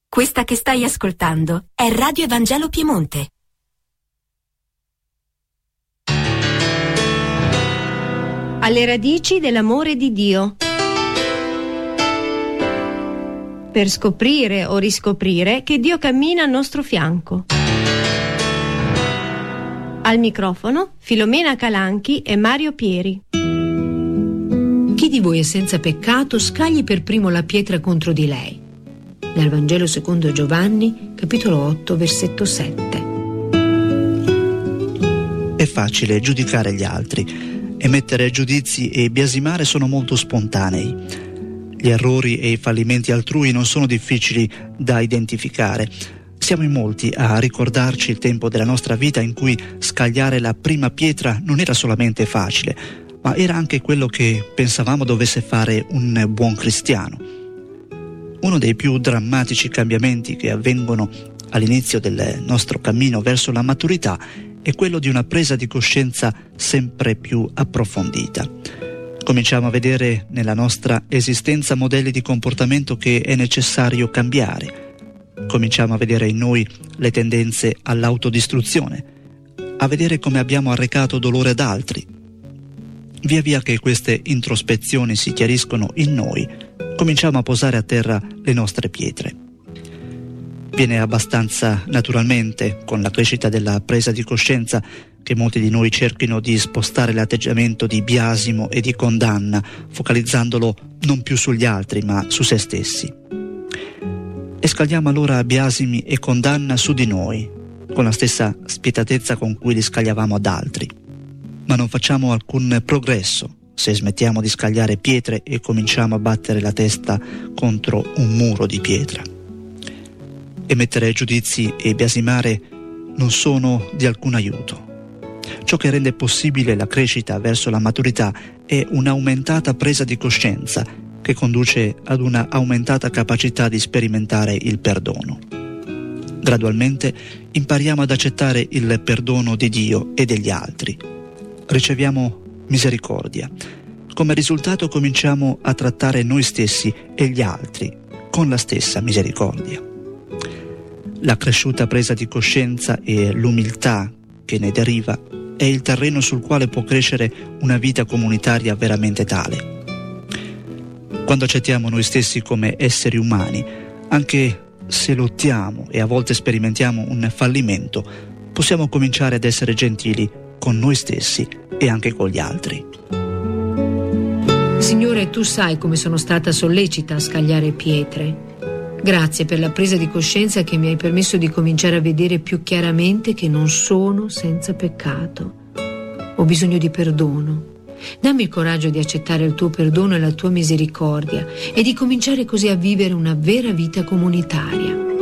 Questa che stai ascoltando è Radio Evangelo Piemonte. Alle radici dell'amore di Dio. Per scoprire o riscoprire che Dio cammina al nostro fianco. Al microfono Filomena Calanchi e Mario Pieri. Chi di voi è senza peccato scagli per primo la pietra contro di lei. Dal Vangelo secondo Giovanni, capitolo 8, versetto 7. È facile giudicare gli altri. Emettere giudizi e biasimare sono molto spontanei. Gli errori e i fallimenti altrui non sono difficili da identificare. Siamo in molti a ricordarci il tempo della nostra vita in cui scagliare la prima pietra non era solamente facile, ma era anche quello che pensavamo dovesse fare un buon cristiano. Uno dei più drammatici cambiamenti che avvengono all'inizio del nostro cammino verso la maturità è quello di una presa di coscienza sempre più approfondita. Cominciamo a vedere nella nostra esistenza modelli di comportamento che è necessario cambiare. Cominciamo a vedere in noi le tendenze all'autodistruzione, a vedere come abbiamo arrecato dolore ad altri. Via via che queste introspezioni si chiariscono in noi, cominciamo a posare a terra le nostre pietre. Viene abbastanza naturalmente, con la crescita della presa di coscienza, che molti di noi cerchino di spostare l'atteggiamento di biasimo e di condanna, focalizzandolo non più sugli altri ma su se stessi. E scagliamo allora biasimi e condanna su di noi, con la stessa spietatezza con cui li scagliavamo ad altri. Ma non facciamo alcun progresso se smettiamo di scagliare pietre e cominciamo a battere la testa contro un muro di pietra. Emettere giudizi e biasimare non sono di alcun aiuto. Ciò che rende possibile la crescita verso la maturità è un'aumentata presa di coscienza che conduce ad una aumentata capacità di sperimentare il perdono. Gradualmente impariamo ad accettare il perdono di Dio e degli altri. Riceviamo misericordia. Come risultato cominciamo a trattare noi stessi e gli altri con la stessa misericordia. La cresciuta presa di coscienza e l'umiltà che ne deriva è il terreno sul quale può crescere una vita comunitaria veramente tale. Quando accettiamo noi stessi come esseri umani, anche se lottiamo e a volte sperimentiamo un fallimento, possiamo cominciare ad essere gentili con noi stessi e anche con gli altri. Signore, tu sai come sono stata sollecita a scagliare pietre. Grazie per la presa di coscienza che mi hai permesso di cominciare a vedere più chiaramente che non sono senza peccato. Ho bisogno di perdono. Dammi il coraggio di accettare il tuo perdono e la tua misericordia e di cominciare così a vivere una vera vita comunitaria.